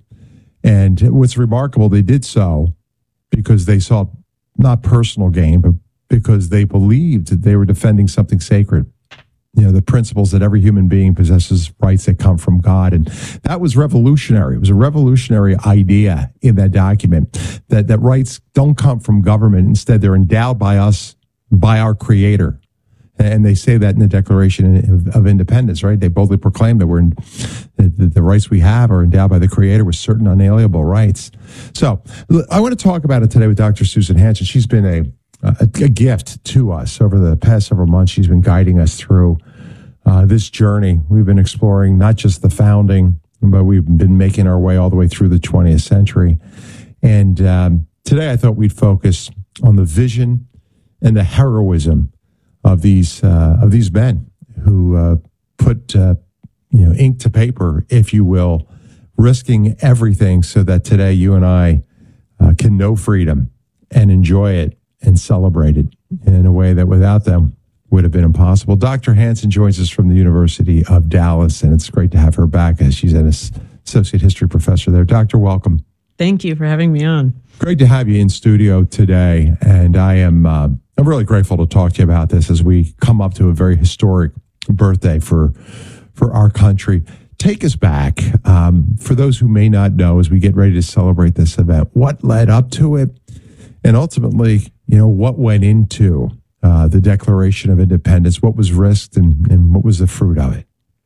And what's remarkable, they did so because they saw not personal gain, but because they believed that they were defending something sacred. You know, the principles that every human being possesses rights that come from God. And that was revolutionary. It was a revolutionary idea in that document, that, that rights don't come from government. Instead, they're endowed by us, by our Creator. And they say that in the Declaration of, of Independence, right? They boldly proclaim that we're in, that the rights we have are endowed by the Creator with certain unalienable rights. So I want to talk about it today with Doctor Susan Hansen. She's been a A, a gift to us over the past several months. She's been guiding us through uh, this journey. We've been exploring not just the founding, but we've been making our way all the way through the twentieth century. And um, today I thought we'd focus on the vision and the heroism of these uh, of these men who uh, put uh, you know ink to paper, if you will, risking everything so that today you and I uh, can know freedom and enjoy it and celebrate it in a way that without them would have been impossible. Doctor Hansen joins us from the University of Dallas, and it's great to have her back as she's an associate history professor there. Doctor, welcome. Thank you for having me on. Great to have you in studio today, and I am uh, I'm really grateful to talk to you about this as we come up to a very historic birthday for for our country. Take us back, um, for those who may not know, as we get ready to celebrate this event, what led up to it, and ultimately, you know, what went into uh, the Declaration of Independence, what was risked, and, and what was the fruit of it?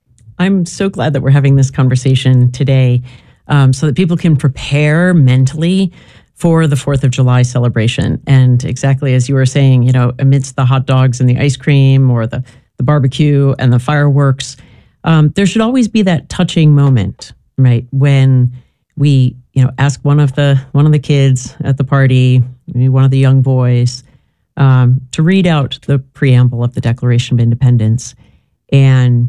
I'm so glad that we're having this conversation today um, so that people can prepare mentally for the fourth of July celebration. And exactly as you were saying, you know, amidst the hot dogs and the ice cream or the, the barbecue and the fireworks, um, there should always be that touching moment, right? When we, you know, ask one of the one of the kids at the party, maybe one of the young boys, um, to read out the preamble of the Declaration of Independence. And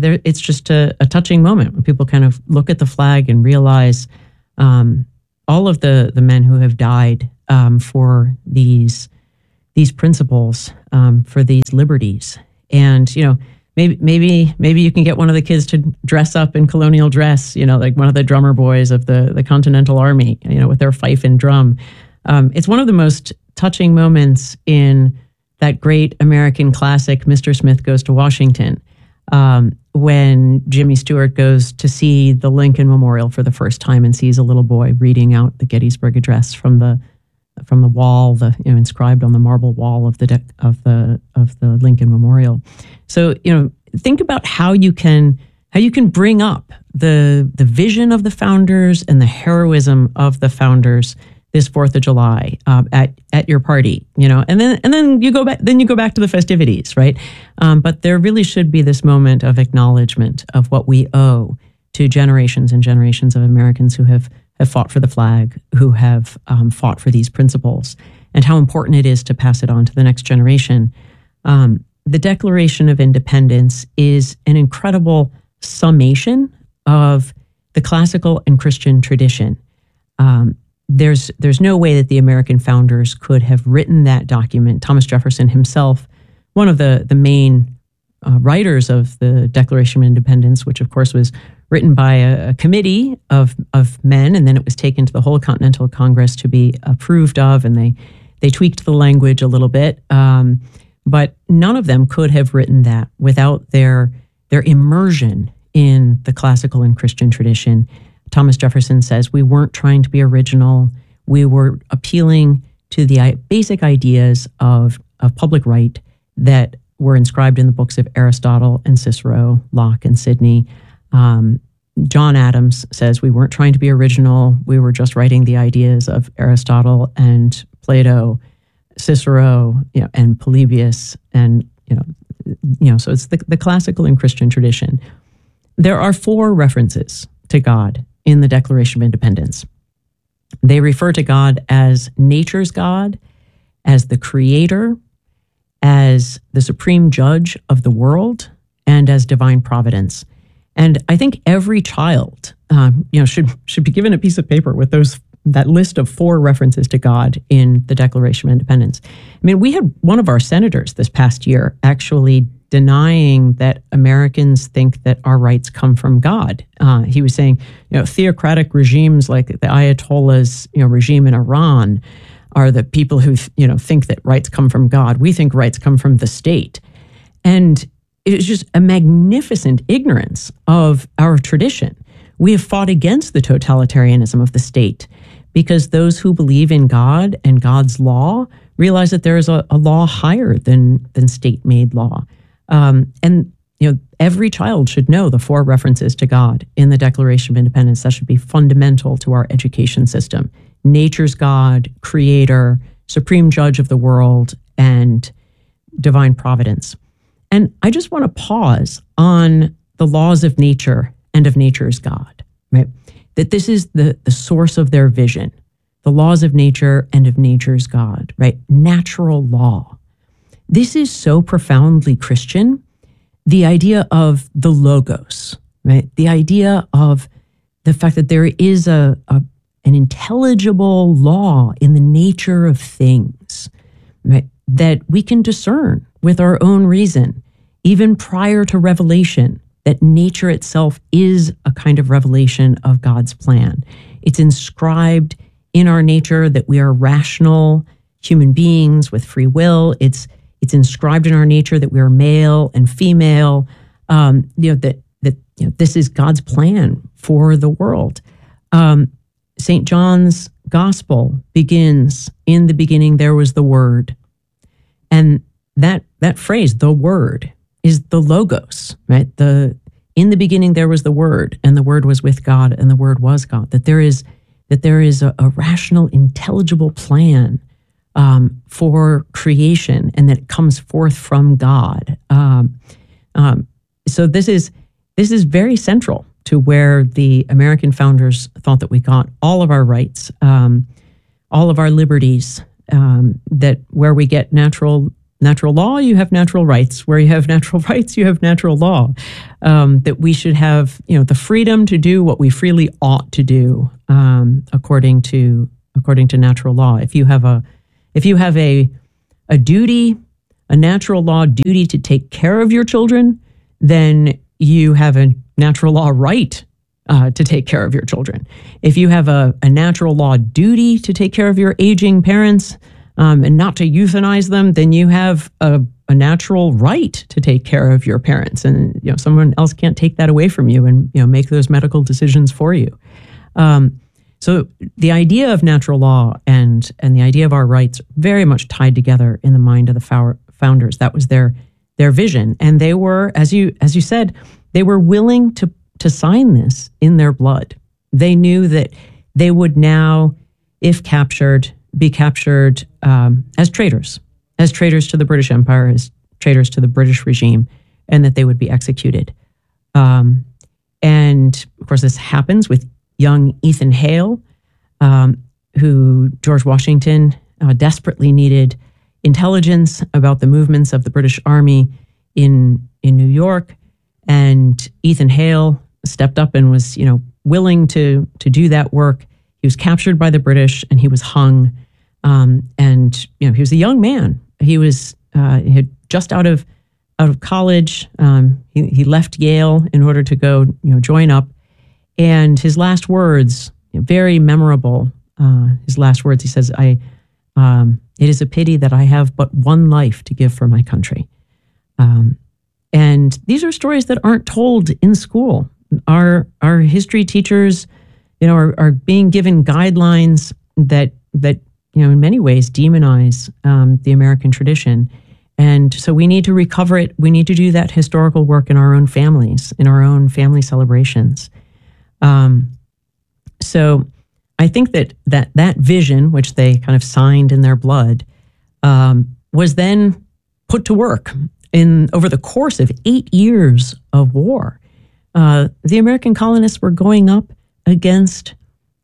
there, it's just a, a touching moment when people kind of look at the flag and realize um, all of the the men who have died um, for these these principles, um, for these liberties. And, you know, maybe maybe maybe you can get one of the kids to dress up in colonial dress, you know, like one of the drummer boys of the, the Continental Army, you know, with their fife and drum. Um, it's one of the most touching moments in that great American classic, Mister Smith Goes to Washington, um, when Jimmy Stewart goes to see the Lincoln Memorial for the first time and sees a little boy reading out the Gettysburg Address from the from the wall, the you know inscribed on the marble wall of the de- of the of the Lincoln Memorial. So you know, think about how you can how you can bring up the the vision of the founders and the heroism of the founders this Fourth of July um, at at your party, you know, and then and then you go back then you go back to the festivities, right? Um, but there really should be this moment of acknowledgement of what we owe to generations and generations of Americans who have have fought for the flag, who have um, fought for these principles, and how important it is to pass it on to the next generation. Um, the Declaration of Independence is an incredible summation of the classical and Christian tradition. Um, There's there's no way that the American founders could have written that document. Thomas Jefferson himself, one of the, the main uh, writers of the Declaration of Independence, which of course was written by a, a committee of of men, and then it was taken to the whole Continental Congress to be approved of, and they they tweaked the language a little bit. Um, but none of them could have written that without their their immersion in the classical and Christian tradition. Thomas Jefferson says we weren't trying to be original. We were appealing to the basic ideas of, of public right that were inscribed in the books of Aristotle and Cicero, Locke and Sidney. Um, John Adams says we weren't trying to be original. We were just writing the ideas of Aristotle and Plato, Cicero, you know, and Polybius, and you know, you know. So it's the, the classical and Christian tradition. There are four references to God in the Declaration of Independence. They refer to God as nature's God, as the creator, as the supreme judge of the world, and as divine providence. And I think every child, um, you know, should should be given a piece of paper with those that list of four references to God in the Declaration of Independence. I mean, we had one of our senators this past year actually denying that Americans think that our rights come from God. Uh, he was saying, you know, theocratic regimes like the Ayatollah's, you know, regime in Iran are the people who, you know, think that rights come from God. We think rights come from the state. And it was just a magnificent ignorance of our tradition. We have fought against the totalitarianism of the state because those who believe in God and God's law realize that there is a, a law higher than, than state-made law. Um, and, you know, every child should know the four references to God in the Declaration of Independence. That should be fundamental to our education system. Nature's God, creator, supreme judge of the world, and divine providence. And I just want to pause on the laws of nature and of nature's God, right? That this is the, the source of their vision, the laws of nature and of nature's God, right? Natural law. This is so profoundly Christian, the idea of the logos, right? The idea of the fact that there is a, a an intelligible law in the nature of things, right? That we can discern with our own reason, even prior to revelation, that nature itself is a kind of revelation of God's plan. It's inscribed in our nature that we are rational human beings with free will. It's It's inscribed in our nature that we are male and female. Um, you know that that you know, this is God's plan for the world. Um, Saint John's Gospel begins, "In the beginning there was the Word," and that that phrase, "the Word," is the logos, right? The in the beginning there was the Word, and the Word was with God, and the Word was God. That there is that there is a, a rational, intelligible plan Um, for creation, and that it comes forth from God. Um, um, so this is this is very central to where the American founders thought that we got all of our rights, um, all of our liberties, um, that where we get natural natural law, you have natural rights. Where you have natural rights, you have natural law. Um, that we should have, you know, the freedom to do what we freely ought to do um, according to according to natural law. If you have a if you have a a duty, a natural law duty to take care of your children, then you have a natural law right uh, to take care of your children. If you have a, a natural law duty to take care of your aging parents um, and not to euthanize them, then you have a, a natural right to take care of your parents. And you know someone else can't take that away from you and you know make those medical decisions for you. Um, so the idea of natural law and and the idea of our rights very much tied together in the mind of the fou- founders. That was their their vision, and they were, as you as you said, they were willing to to sign this in their blood. They knew that they would now, if captured, be captured um, as traitors, as traitors to the British Empire, as traitors to the British regime, and that they would be executed. Um, and of course, this happens with young Ethan Hale, um, who George Washington uh, desperately needed intelligence about the movements of the British Army in in New York, and Ethan Hale stepped up and was, you know, willing to to do that work. He was captured by the British and he was hung. Um, and you know, he was a young man. He was uh, he had just out of out of college. Um, he he left Yale in order to go, you know, join up. And his last words, very memorable. Uh, his last words, he says, "I." Um, it is a pity that I have but one life to give for my country. Um, and these are stories that aren't told in school. Our our history teachers, you know, are, are being given guidelines that that you know in many ways demonize um, the American tradition. And so we need to recover it. We need to do that historical work in our own families, in our own family celebrations. Um, so. I think that, that that vision, which they kind of signed in their blood, um, was then put to work in over the course of eight years of war. Uh, the American colonists were going up against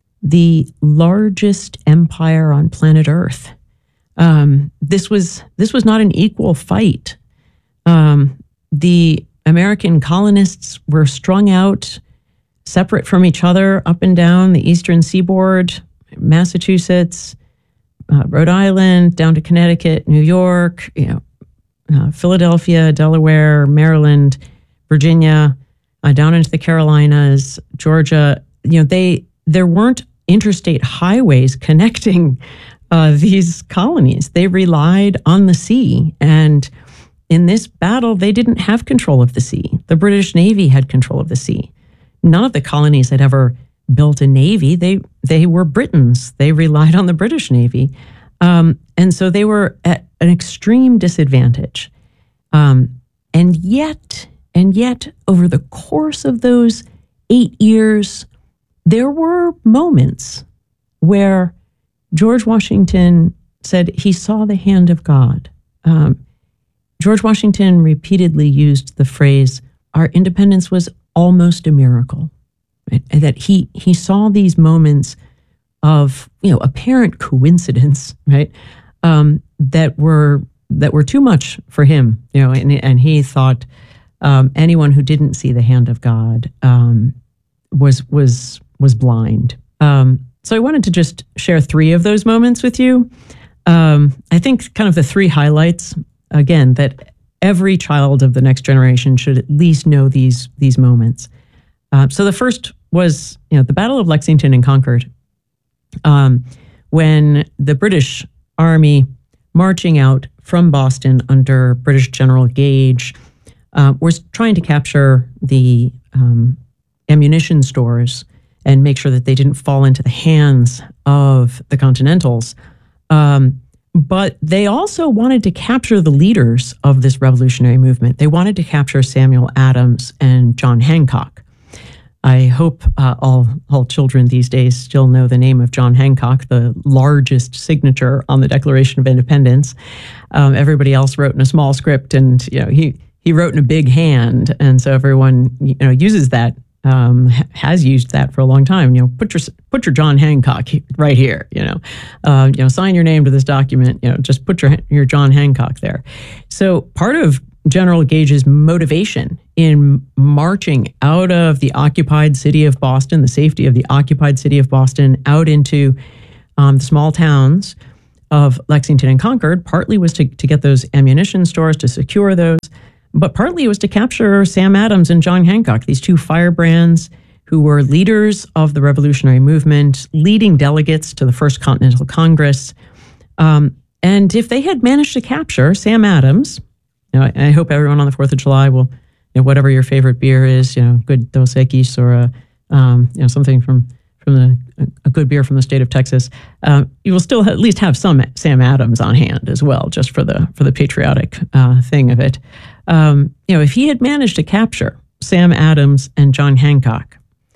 the largest empire on planet Earth. Um, this was this was not an equal fight. Um, the American colonists were strung out, separate from each other, up and down the eastern seaboard, Massachusetts, uh, Rhode Island, down to Connecticut, New York, you know, uh, Philadelphia, Delaware, Maryland, Virginia, uh, down into the Carolinas, Georgia. You know, they there weren't interstate highways connecting uh, these colonies. They relied on the sea, and in this battle, they didn't have control of the sea. The British Navy had control of the sea. None of the colonies had ever built a navy. They they were Britons. They relied on the British Navy. Um, and so they were at an extreme disadvantage. Um, and yet, and yet, over the course of those eight years, there were moments where George Washington said he saw the hand of God. Um, George Washington repeatedly used the phrase, "Our independence was almost a miracle," right? And that he he saw these moments of, you know, apparent coincidence, right? Um, that were that were too much for him, you know, and and he thought um, anyone who didn't see the hand of God um, was was was blind. Um, so I wanted to just share three of those moments with you. Um, I think kind of the three highlights, again, that every child of the next generation should at least know these these moments. Uh, so the first was, you know, the Battle of Lexington and Concord, um, when the British Army, marching out from Boston under British General Gage, uh, was trying to capture the um, ammunition stores and make sure that they didn't fall into the hands of the Continentals. Um, But they also wanted to capture the leaders of this revolutionary movement. They wanted to capture Samuel Adams and John Hancock. I hope uh, all, all children these days still know the name of John Hancock, the largest signature on the Declaration of Independence. Um, everybody else wrote in a small script, and you know he he wrote in a big hand, and so everyone you know uses that um, ha- has used that for a long time. You know, put your put your John Hancock right here. You know, uh, you know, sign your name to this document. You know, just put your your John Hancock there. So part of General Gage's motivation in marching out of the occupied city of Boston, the safety of the occupied city of Boston, out into um, the small towns of Lexington and Concord, partly was to, to get those ammunition stores, to secure those, but partly it was to capture Sam Adams and John Hancock, these two firebrands who were leaders of the revolutionary movement, leading delegates to the First Continental Congress. Um, and if they had managed to capture Sam Adams, you know, I, I hope everyone on the fourth of July will, you know, whatever your favorite beer is, you know, good Dos Equis or a, um, you know, something from from the a good beer from the state of Texas. Uh, you will still at least have some Sam Adams on hand as well, just for the for the patriotic uh, thing of it. Um, you know, if he had managed to capture Sam Adams and John Hancock,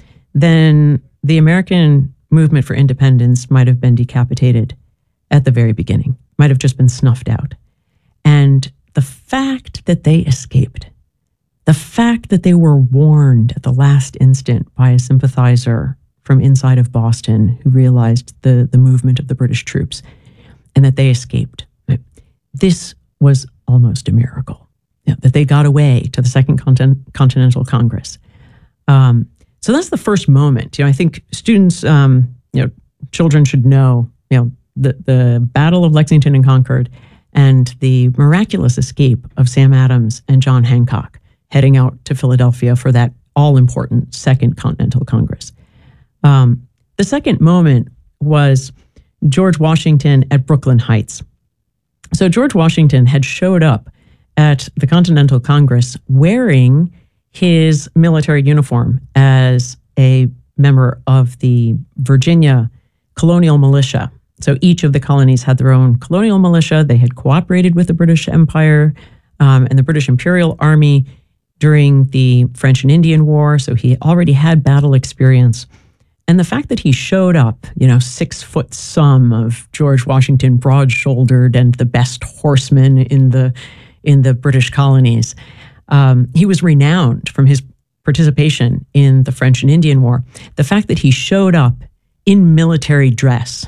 then the American movement for independence might have been decapitated at the very beginning, might have just been snuffed out. And the fact that they escaped, the fact that they were warned at the last instant by a sympathizer from inside of Boston who realized the, the movement of the British troops and that they escaped, this was almost a miracle, you know, that they got away to the Second Contin- Continental Congress. Um, so that's the first moment. You know, I think students, um, you know, children should know, you know, the, the Battle of Lexington and Concord and the miraculous escape of Sam Adams and John Hancock heading out to Philadelphia for that all-important Second Continental Congress. Um, the second moment was George Washington at Brooklyn Heights. So George Washington had showed up at the Continental Congress wearing his military uniform as a member of the Virginia colonial militia. So each of the colonies had their own colonial militia. They had cooperated with the British Empire um, and the British Imperial Army during the French and Indian War. So he already had battle experience. And the fact that he showed up, you know, six foot some of George Washington, broad-shouldered and the best horseman in the in the British colonies, um, he was renowned from his participation in the French and Indian War. The fact that he showed up in military dress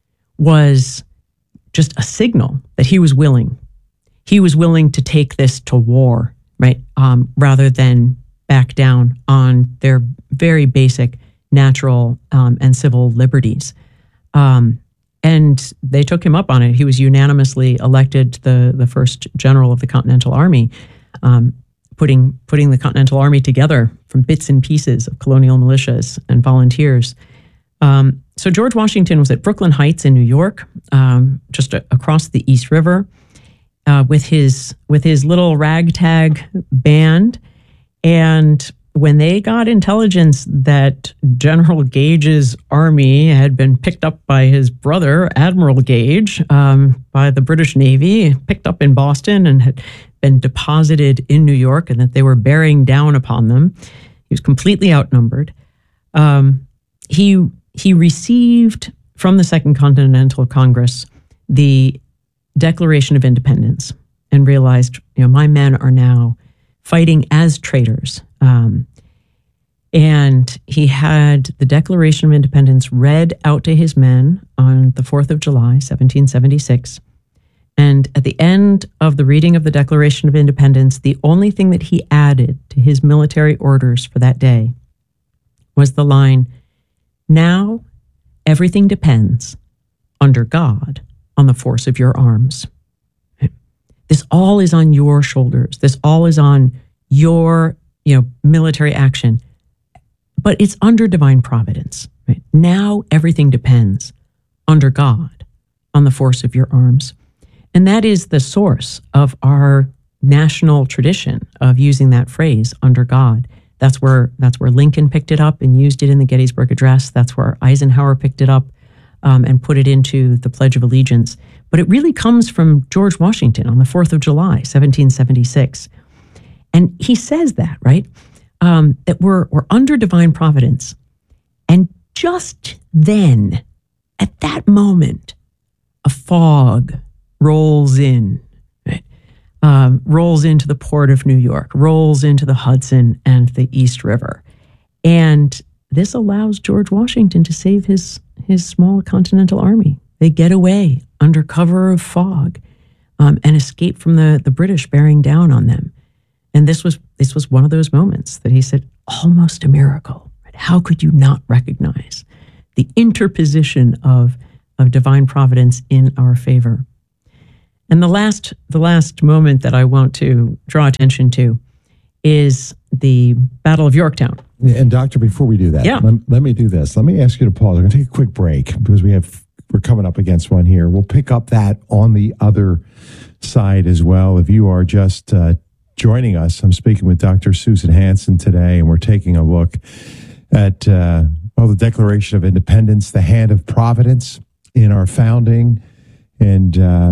was just a signal that he was willing. He was willing to take this to war, right? Um, rather than back down on their very basic natural um, and civil liberties. Um, and they took him up on it. He was unanimously elected the, the first general of the Continental Army, um, putting, putting the Continental Army together from bits and pieces of colonial militias and volunteers. Um, so George Washington was at Brooklyn Heights in New York, um, just a, across the East River, uh, with his with his little ragtag band. And when they got intelligence that General Gage's army had been picked up by his brother, Admiral Gage, um, by the British Navy, picked up in Boston and had been deposited in New York, and that they were bearing down upon them, he was completely outnumbered. Um, he He received from the Second Continental Congress the Declaration of Independence and realized, you know, my men are now fighting as traitors. Um, and he had the Declaration of Independence read out to his men on the fourth of July, seventeen seventy-six. And at the end of the reading of the Declaration of Independence, the only thing that he added to his military orders for that day was the line, "Now everything depends, under God, on the force of your arms." This all is on your shoulders. This all is on your, you know, military action. But it's under divine providence. Right? Now everything depends, under God, on the force of your arms. And that is the source of our national tradition of using that phrase, under God. That's where that's where Lincoln picked it up and used it in the Gettysburg Address. That's where Eisenhower picked it up um, and put it into the Pledge of Allegiance. But it really comes from George Washington on the fourth of July, seventeen seventy-six. And he says that, right? Um, that we're, we're under divine providence. And just then, at that moment, a fog rolls in. Um, rolls into the port of New York, rolls into the Hudson and the East River. And this allows George Washington to save his, his small Continental Army. They get away under cover of fog um, and escape from the, the British bearing down on them. And this was this was one of those moments that he said, almost a miracle. Right? How could you not recognize the interposition of, of divine providence in our favor? And the last the last moment that I want to draw attention to is the Battle of Yorktown. And doctor, before we do that, yeah. let, let me do this. Let me ask you to pause. I'm going to take a quick break because we have we're coming up against one here. We'll pick up that on the other side as well. If you are just uh, joining us, I'm speaking with Doctor Susan Hansen today, and we're taking a look at uh, well, the Declaration of Independence, the hand of providence in our founding, and uh,